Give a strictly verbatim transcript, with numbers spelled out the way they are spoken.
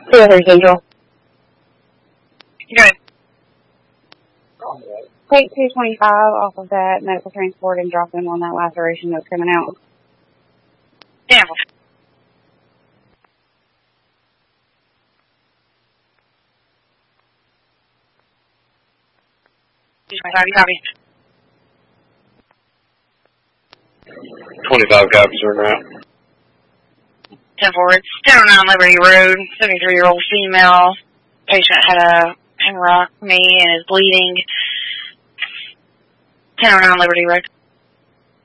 two oh three Central. Good. Take two twenty-five off of that medical transport and drop them on that laceration that's coming out. Yeah. two twenty-five, you copy? twenty-five copies are now. ten forward. ten oh nine Liberty Road, seventy-three-year-old female. Patient had a hemorrhagectomy and is bleeding. ten oh nine Liberty Road.